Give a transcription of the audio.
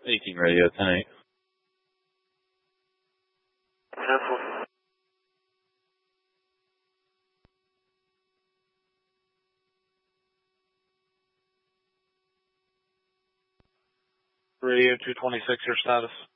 18 radio, 10-8. Cancel. Radio 226, your status.